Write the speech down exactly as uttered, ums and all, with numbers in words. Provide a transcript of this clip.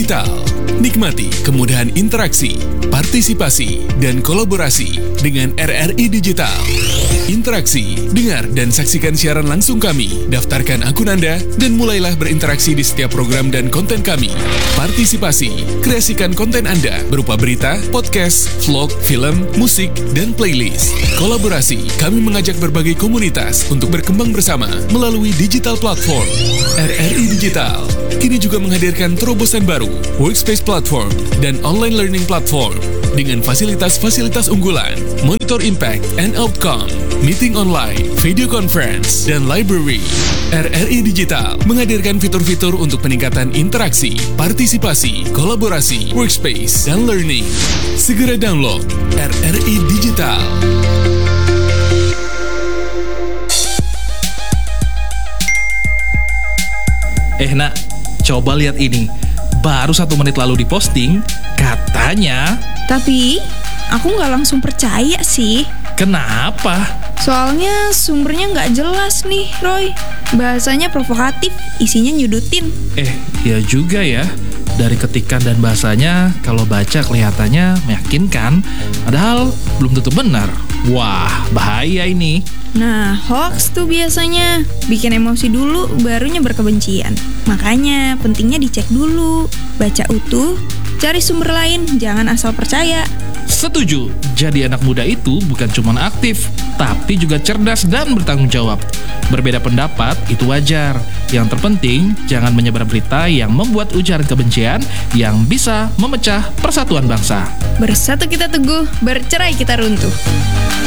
Digital. Nikmati kemudahan interaksi, partisipasi, dan kolaborasi dengan R R I Digital. Interaksi, dengar dan saksikan siaran langsung kami, daftarkan akun Anda, dan mulailah berinteraksi di setiap program dan konten kami. Partisipasi, kreasikan konten Anda berupa berita, podcast, vlog, film, musik, dan playlist. Kolaborasi, kami mengajak berbagai komunitas untuk berkembang bersama melalui digital platform. R R I Digital kini juga menghadirkan terobosan baru, workspace platform, dan online learning platform dengan fasilitas-fasilitas unggulan, monitor impact and outcome, meeting online, video conference, dan library. R R I Digital menghadirkan fitur-fitur untuk peningkatan interaksi, partisipasi, kolaborasi, workspace, dan learning. Segera download R R I Digital. Eh nak, coba lihat ini. Baru satu menit lalu diposting, katanya. Tapi, aku nggak langsung percaya sih. Kenapa? Soalnya sumbernya nggak jelas nih, Roy. Bahasanya provokatif, isinya nyudutin. Eh, ya juga ya. Dari ketikan dan bahasanya, kalau baca kelihatannya meyakinkan, padahal belum tentu benar. Wah, bahaya ini. Nah, hoax tuh biasanya bikin emosi dulu, baru nyebar kebencian. Makanya pentingnya dicek dulu, baca utuh, cari sumber lain, jangan asal percaya. Setuju, jadi anak muda itu bukan cuma aktif, tapi juga cerdas dan bertanggung jawab. Berbeda pendapat itu wajar. Yang terpenting, jangan menyebar berita yang membuat ujaran kebencian yang bisa memecah persatuan bangsa. Bersatu kita teguh, bercerai kita runtuh.